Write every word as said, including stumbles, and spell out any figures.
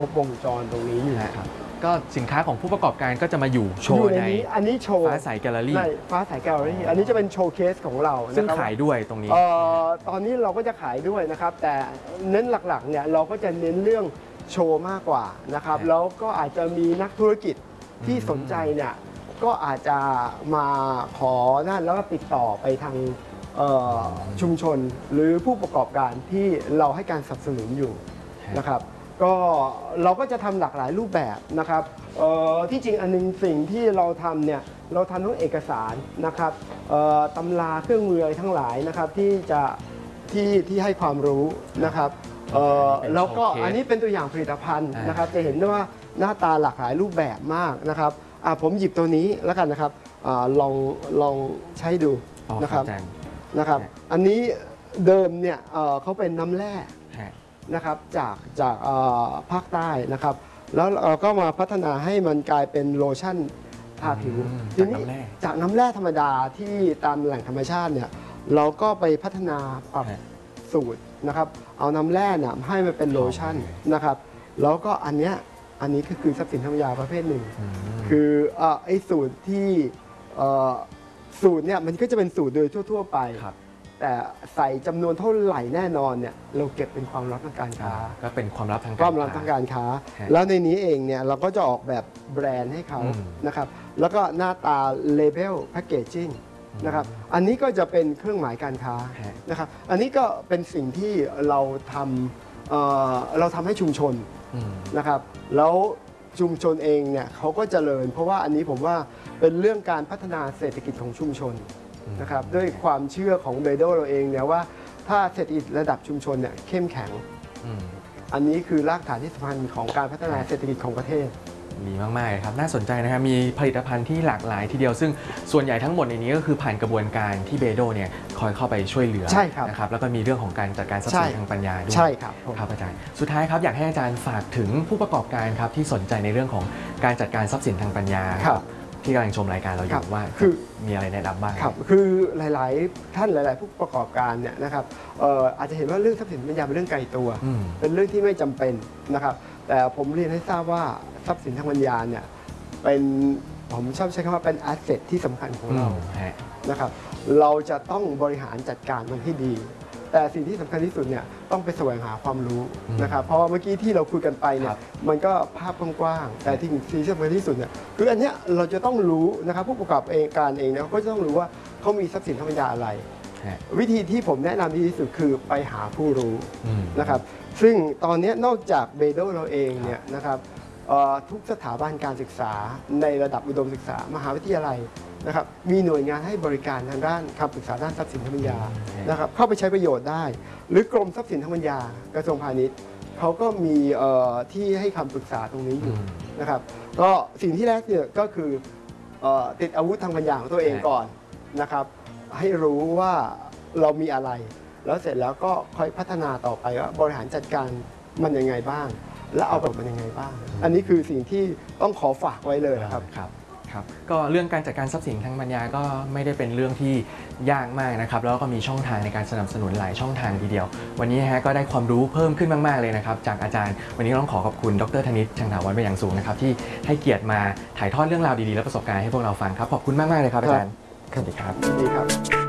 ครบวงจรตรงนี้อยู่นะครับก็สินค้าของผู้ประกอบการก็จะมาอยู่โชว์ในอันนี้โชว์ฟ้าใสแกลเลอรี่ฟ้าใสแกลเลอรี่อันนี้จะเป็นโชว์เคสของเราซึ่งขายด้วยตรงนี้ตอนนี้เราก็จะขายด้วยนะครับแต่เน้นหลักๆเนี่ยเราก็จะเน้นเรื่องโชว์มากกว่านะครับแล้วก็อาจจะมีนักธุรกิจที่สนใจเนี่ยก็อาจจะมาขอนั่นแล้วก็ติดต่อไปทางชุมชนหรือผู้ประกอบการที่เราให้การสนับสนุนอยู่นะครับก็เราก็จะทำหลากหลายรูปแบบนะครับที่จริงอันนึงสิ่งที่เราทำเนี่ยเราทำทั้งเอกสารนะครับตำราเครื่องมือทั้งหลายนะครับที่จะที่ที่ให้ความรู้นะครับแล้วก็อันนี้เป็นตัวอย่างผลิตภัณฑ์นะครับจะเห็นได้ว่าหน้าตาหลากหลายรูปแบบมากนะครับผมหยิบตัวนี้แล้วกันนะครับลองลองใช้ดูนะครับนะครับอันนี้เดิมเนี่ยเขาเป็นน้ำแร่นะครับจากจากภาคใต้นะครับแล้วเราก็มาพัฒนาให้มันกลายเป็นโลชั่นทาผิวทีนี้จากน้ำแร่ธรรมดาที่ตามแหล่งธรรมชาติเนี่ยเราก็ไปพัฒนาปรับสูตรนะครับเอาน้ำแร่เนี่ยให้มันเป็นโลชั่นนะครับแล้วก็อันเนี้ยอันนี้ก็คือทรัพย์สินทางปัญญาประเภทหนึ่งคือไอ้สูตรที่สูตรเนี่ยมันก็จะเป็นสูตรโดยทั่วๆไปแต่ใส่จำนวนเท่าไหร่แน่นอนเนี่ยเราเก็บเป็นความลับทางการค้าก็เป็นความลับทางการความลับทางการค้าแล้วในนี้เองเนี่ยเราก็จะออกแบบแบรนด์ให้เขานะครับแล้วก็หน้าตาเลเบลแพคเกจจิ้งนะครับอันนี้ก็จะเป็นเครื่องหมายการค้านะครับอันนี้ก็เป็นสิ่งที่เราทำเราทำให้ชุมชนนะครับแล้วชุมชนเองเนี่ยเขาก็เจริญเพราะว่าอันนี้ผมว่าเป็นเรื่องการพัฒนาเศรษฐกิจของชุมชนนะครับด้วยความเชื่อของเบโดเราเองเนี่ยว่าถ้าเศรษฐกิจระดับชุมชนเนี่ยเข้มแข็งอันนี้คือรากฐานที่สำคัญของการพัฒนาเศรษฐกิจของประเทศดีมากๆเลยครับน่าสนใจนะครับมีผลิตภัณฑ์ที่หลากหลายทีเดียวซึ่งส่วนใหญ่ทั้งหมดในนี้ก็คือผ่านกระบวนการที่เบโดเนี่ยคอยเข้าไปช่วยเหลือนะครับแล้วก็มีเรื่องของการจัดการทรัพย์สินทางปัญญาด้วยใช่ครับครับอาจารย์สุดท้ายครับอยากให้อาจารย์ฝากถึงผู้ประกอบการครับที่สนใจในเรื่องของการจัดการทรัพย์สินทางปัญญาที่กำลังชมรายการเราอยู่ว่าคือมีอะไรแนะนำบ้างครับคือหลายๆท่านหลายๆผู้ประกอบการเนี่ยนะครับอาจจะเห็นว่าเรื่องทรัพย์สินปัญญาเป็นเรื่องไกลตัวเป็นเรื่องที่ไม่จำเป็นนะครับแต่ผมเรียนให้ทราบว่าทรัพย์สินทางปัญญาเนี่ยเป็นผมชอบใช้คำว่าเป็นแอสเซทที่สำคัญของเรานะครับเราจะต้องบริหารจัดการมันให้ดีแต่สิ่งที่สำคัญที่สุดเนี่ยต้องไปแสวงหาความรู้นะครับเพราะว่าเมื่อกี้ที่เราคุยกันไปเนี่ยมันก็ภาพกว้างๆแต่ที่ที่สำคัญที่สุดเนี่ยคืออันเนี้ยเราจะต้องรู้นะครับผู้ประกอบการเองเนี่ยก็จะต้องรู้ว่าเขามีทรัพย์สินทางปัญญาอะไรวิธีที่ผมแนะนำดีที่สุดคือไปหาผู้รู้นะครับซึ่งตอนนี้นอกจากเบโดเราเองเนี่ยนะครับทุกสถาบันการศึกษาในระดับอุดมศึกษามหาวิทยาลัยนะครับมีหน่วยงานให้บริการทางด้านคำปรึกษาด้านทรัพย์สินทางปัญญานะครับเข้าไปใช้ประโยชน์ได้หรือกรมทรัพย์สินทางปัญญากระทรวงพาณิชย์เขาก็มีที่ให้คำปรึกษาตรงนี้อยู่นะครับก็สิ่งที่แรกเนี่ยก็คือติดอาวุธทางปัญญาของตัวเองก่อนนะครับให้รู้ว่าเรามีอะไรแล้วเสร็จแล้วก็ค่อยพัฒนาต่อไปว่าบริหารจัดการมันยังไงบ้างและเอาแบบมันยังไงบ้างอันนี้คือสิ่งที่ต้องขอฝากไว้เลยนะครับครับก็เรื่องการจัดการทรัพย์สินทางปัญญาก็ไม่ได้เป็นเรื่องที่ยากมากนะครับแล้วก็มีช่องทางในการสนับสนุนหลายช่องทางทีเดียววันนี้ฮะก็ได้ความรู้เพิ่มขึ้นมากๆเลยนะครับจากอาจารย์วันนี้ต้องขอขอบคุณดรธนิตชังถาวรเป็นอย่างสูงนะครับที่ให้เกียรติมาถ่ายทอดเรื่องราวดีๆและประสบการณ์ให้พวกเราฟังครับขอบคุณมากๆเลยครับอาจารย์สวัสดีครับสวัสดีครับ